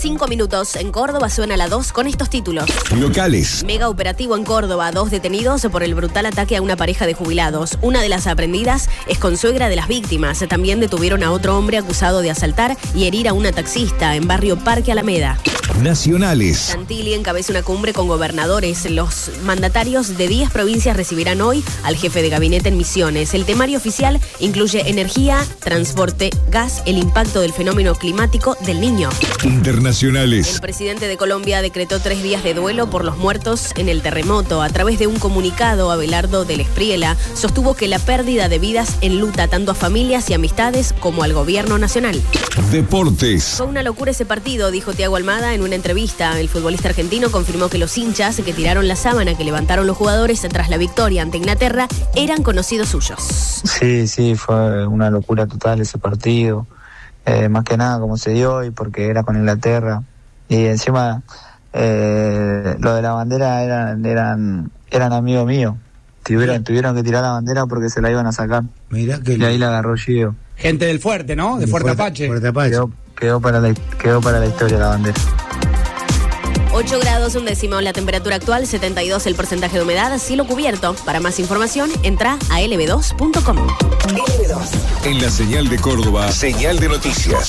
5 minutos. En Córdoba suena la 2 con estos títulos. Locales. Mega operativo en Córdoba. 2 detenidos por el brutal ataque a una pareja de jubilados. Una de las aprendidas es consuegra de las víctimas. También detuvieron a otro hombre acusado de asaltar y herir a una taxista en barrio Parque Alameda. Nacionales. Santilli encabeza una cumbre con gobernadores. Los mandatarios de 10 provincias recibirán hoy al jefe de gabinete en Misiones. El temario oficial incluye energía, transporte, gas, el impacto del fenómeno climático del Niño. Internacionales. El presidente de Colombia decretó 3 días de duelo por los muertos en el terremoto. A través de un comunicado, Abelardo del Espriela sostuvo que la pérdida de vidas enluta tanto a familias y amistades como al gobierno nacional. Deportes. Fue una locura ese partido, dijo Thiago Almada en una entrevista. El futbolista argentino confirmó que los hinchas que tiraron la sábana que levantaron los jugadores tras la victoria ante Inglaterra eran conocidos suyos. Sí, fue una locura total ese partido. Más que nada como se dio y porque era con Inglaterra. Y encima lo de la bandera eran amigos míos. Tuvieron que tirar la bandera porque se la iban a sacar. Mirá que y ahí la agarró Gio. Gente del Fuerte, ¿no? De Fuerte Apache. Fuerte Apache. Quedó para la historia la bandera. 8 grados, 1 la temperatura actual, 72 el porcentaje de humedad, cielo cubierto. Para más información, entra a lb2.com. En la señal de Córdoba, señal de noticias.